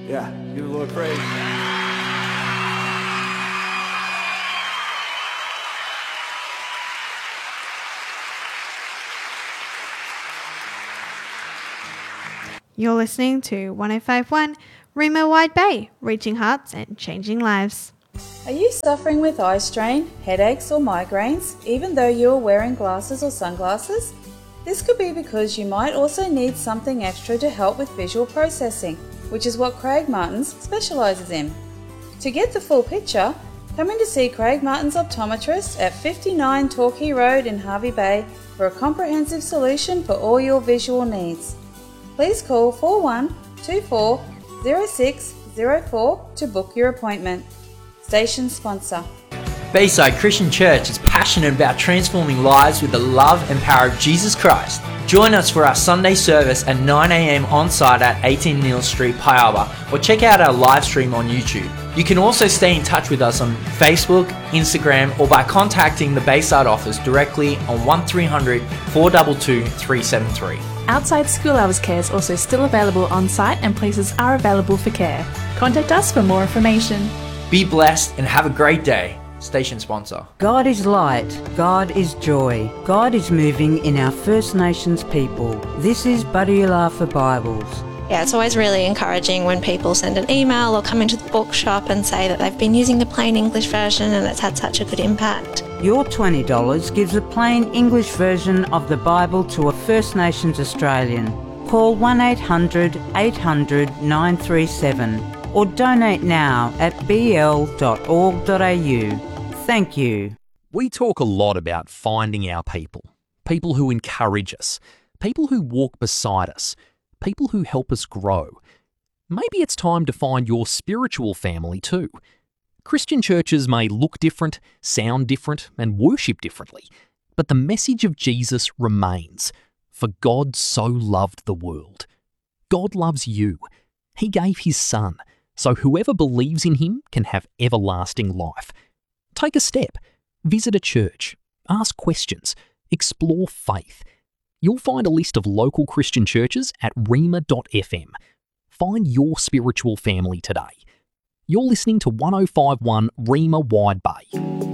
Yeah, give the Lord praise. You're listening to 105.1 Rima Wide Bay, reaching hearts and changing lives. Are you suffering with eye strain, headaches or migraines, even though you are wearing glasses or sunglasses? This could be because you might also need something extra to help with visual processing, which is what Craig Martins specialises in. To get the full picture, come in to see Craig Martins Optometrist at 59 Torquay Road in Hervey Bay for a comprehensive solution for all your visual needs. Please call 4124 0604 to book your appointment. Station sponsor. Bayside Christian Church is passionate about transforming lives with the love and power of Jesus Christ. Join us for our Sunday service at 9 a.m. on site at 18 Neal Street, Piaba, or check out our live stream on YouTube. You can also stay in touch with us on Facebook, Instagram, or by contacting the Bayside office directly on 1300 422 373. Outside school hours care is also still available on site and places are available for care. Contact us for more information. Be blessed and have a great day. Station sponsor. God is light, God is joy, God is moving in our First Nations people. This is Buddyula for Bibles. Yeah, it's always really encouraging when people send an email or come into the bookshop and say that they've been using the plain English version and it's had such a good impact. Your $20 gives a plain English version of the Bible to a First Nations Australian. Call 1800 800 937 or donate now at bl.org.au. Thank you. We talk a lot about finding our people who encourage us, people who walk beside us, people who help us grow. Maybe it's time to find your spiritual family too. Christian churches may look different, sound different, and worship differently, but the message of Jesus remains. For God so loved the world. God loves you. He gave his Son, so whoever believes in him can have everlasting life. Take a step. Visit a church. Ask questions. Explore faith. You'll find a list of local Christian churches at rima.fm. Find your spiritual family today. You're listening to 105.1 Rima Wide Bay.